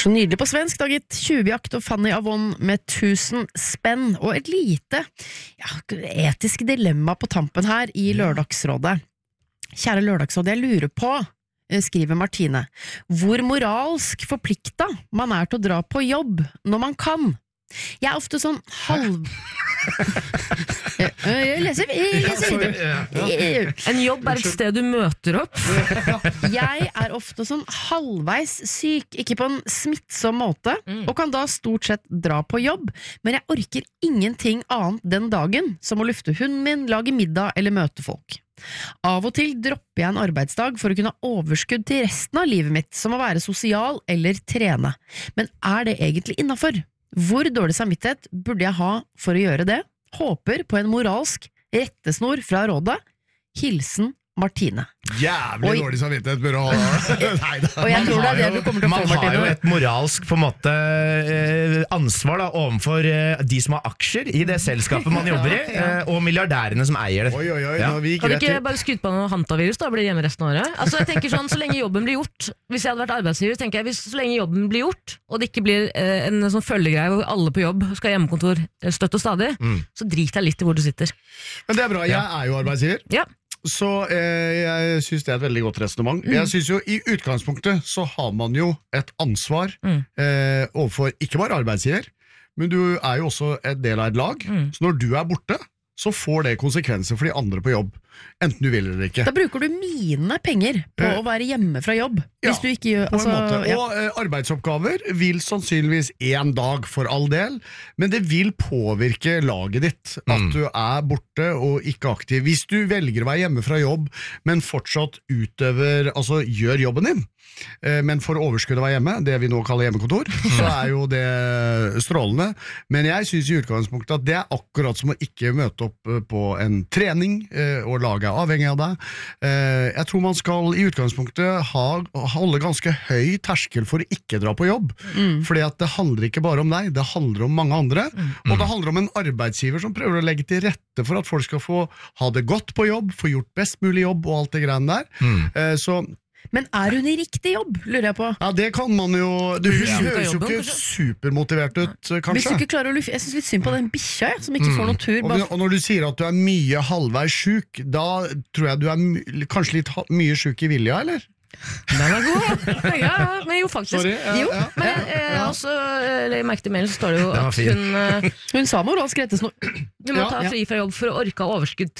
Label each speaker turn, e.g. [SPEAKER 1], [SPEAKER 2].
[SPEAKER 1] Så nydelig på svensk, da gitt. Tjuvjakt og Fanny Avon med 1000 spenn, og et lite etisk dilemma på tampen her i Lørdagsrådet. Kjære Lørdagsråd, jeg lurer på, skriver Martine, hvor moralsk forplikta man til å dra på jobb når man kan. Jeg ofte sånn Jeg leser
[SPEAKER 2] En jobb et sted du møter opp.
[SPEAKER 1] Jeg ofte sånn halvveis syk, ikke på en smittsom måte, og kan da stort sett dra på jobb, men jeg orker ingenting annet den dagen som å lufte hunden min, lage middag eller møte folk. Av og til dropper jeg en arbeidsdag for å kunne ha overskudd til resten av livet mitt, som å være sosial eller trene. Men det egentlig innenfor? Hvor dårlig samvittighet burde jeg ha for å gjøre det? Håper på en moralsk rettesnor fra rådet. Hilsen Martine.
[SPEAKER 3] Jævlig dårlig samvittighet bør du ha.
[SPEAKER 1] Og jeg tror det det du kommer til å få, Martine.
[SPEAKER 4] Man har jo et moralsk på en måte ansvar da, overfor de som har aksjer i det selskapet man jobber i, og milliardærene som eier det.
[SPEAKER 2] Kan du ikke bare skryte på noe hantavirus da, blir hjemme resten av året? Altså, jeg tenker sånn, så lenge jobben blir gjort, hvis jeg hadde vært arbeidsgiver, tenker jeg, så lenge jobben blir gjort, og det ikke blir en sånn følgegreie hvor alle på jobb skal ha hjemmekontor støtt og stadig, så driter jeg litt i hvor du sitter.
[SPEAKER 3] Men det bra, jeg jo arbeidsgiver.
[SPEAKER 2] Ja.
[SPEAKER 3] Så jeg synes det et veldig godt resonemang. Jeg synes jo i utgangspunktet så har man jo et ansvar overfor ikke bare arbeidsgiver, men du jo også en del av et lag. Så når du borte, så får det konsekvenser for de andre på jobb, enten du vil eller ikke.
[SPEAKER 1] Da bruker du mine penger på å være hjemme fra jobb, hvis du ikke gjør...
[SPEAKER 3] på en måte. Og arbeidsoppgaver vil sannsynligvis en dag for all del, men det vil påvirke laget ditt, at du borte og ikke aktiv. Hvis du velger å være hjemme fra jobb, men fortsatt utøver, altså gjør jobben din, men for overskudd å være hjemme, det vi nå kaller hjemmekontor, så jo det strålende. Men jeg synes i utgangspunktet at det akkurat som å ikke møte opp på en trening, og laget avhengig av deg. Jeg tror man skal i utgangspunktet holde ganske høy terskel for å ikke dra på jobb, fordi at det handler ikke bare om deg, det handler om mange andre, og det handler om en arbeidsgiver som prøver å legge til rette for at folk skal få ha det godt på jobb, få gjort best mulig jobb og alt det greiene der.
[SPEAKER 1] Men hun i riktig jobb, lurer jeg på? Ja,
[SPEAKER 3] det kan man jo. Du høres jo ikke supermotivert ut, kanskje.
[SPEAKER 1] Hvis du ikke klarer å lufte, jeg synes litt synd på den bikkja, som ikke får noen tur.
[SPEAKER 3] Og når du sier at du mye halvveis syk, da tror jeg du kanskje litt mye syk i vilja, eller?
[SPEAKER 2] Den god. Ja, men jo faktisk.
[SPEAKER 3] Sorry,
[SPEAKER 2] men også, i merket i mailen så står det jo at hun
[SPEAKER 1] sa moralsk rettesnor.
[SPEAKER 2] Du må ta fri fra jobb for å orke overskudd